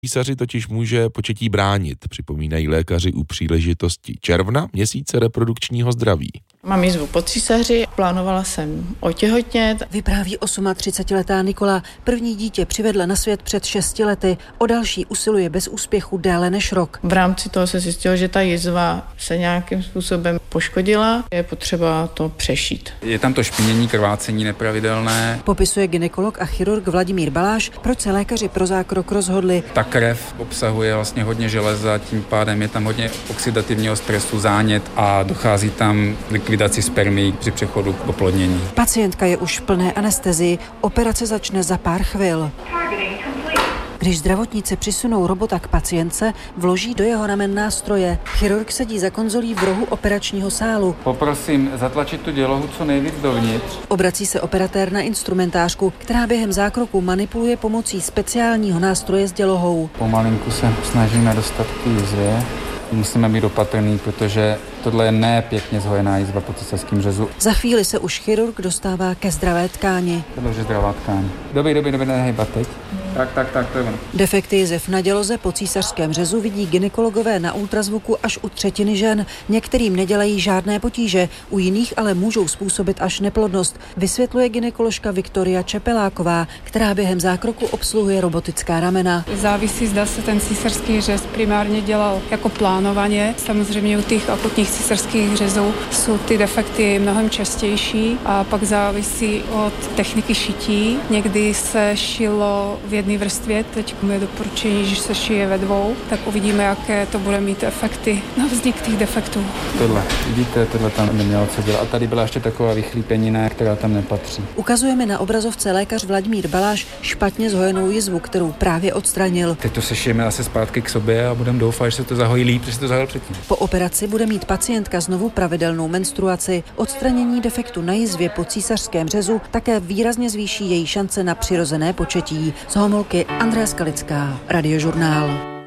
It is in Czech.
Císaři totiž může početí bránit, připomínají lékaři u příležitosti června, měsíce reprodukčního zdraví. Mám jizvu po císaři, plánovala jsem otěhotnět. Vypráví 38letá Nikola. První dítě přivedla na svět před 6 lety. O další usiluje bez úspěchu déle než rok. V rámci toho se zjistilo, že ta jizva se nějakým způsobem poškodila. Je potřeba to přešít. Je tam to špinění, krvácení nepravidelné. Popisuje gynekolog a chirurg Vladimír Baláš, proč se lékaři pro zákrok rozhodli. Ta krev obsahuje vlastně hodně železa, tím pádem je tam hodně oxidativního stresu, zánět a dochází tam likvidaci spermií při přechodu k oplodnění. Pacientka je už v plné anestezii, operace začne za pár chvil. Když zdravotníci přisunou robota k pacientce, vloží do jeho ramen nástroje. Chirurg sedí za konzolí v rohu operačního sálu. Poprosím zatlačit tu dělohu co nejvíc dovnitř. Obrací se operatér na instrumentářku, která během zákroku manipuluje pomocí speciálního nástroje s dělohou. Pomalinku se snažíme dostat k jizvě. Musíme být opatrný, protože tohle je ne pěkně zhojená jizva po císařském řezu. Za chvíli se už chirurg dostává ke zdravé tkáni. Tohle je zdravá tkáň. Dobrý, nehejbat teď. Tak, to je ono. Defekty jizev na děloze po císařském řezu vidí gynekologové na ultrazvuku až u 1/3 žen. Některým nedělají žádné potíže, u jiných ale můžou způsobit až neplodnost, vysvětluje gynekoložka Viktoria Čepeláková, která během zákroku obsluhuje robotická ramena. Závisí, zda se ten císařský řez primárně dělal jako plánovaně. Samozřejmě u těch akutních císařských řezů jsou ty defekty mnohem častější a pak závisí od techniky šití. Někdy se šilo v jedné vrstvě, teď je doporučení, že se šije ve 2, tak uvidíme, jaké to bude mít efekty na vznik těch defektů. Tohle, vidíte, tohle tam nemělo co dělat. A tady byla ještě taková vychlípenina, která tam nepatří. Ukazujeme na obrazovce lékař Vladimír Baláš špatně zhojenou jizvu, kterou právě odstranil. Teď to sešijeme zase zpátky k sobě a budeme doufat, že se to zahojí líp, že se to zahojil předtím. Po operaci bude mít pacientka znovu pravidelnou menstruaci. Odstranění defektu na jizvě po císařském řezu také výrazně zvýší její šance na přirozené početí. Z Homolky Andrea Skalická, Radiožurnál.